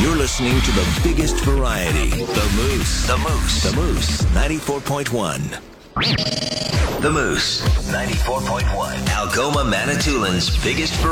You're listening to the biggest variety, The Moose. The Moose. The Moose, 94.1. The Moose, 94.1. Algoma Manitoulин's biggest variety.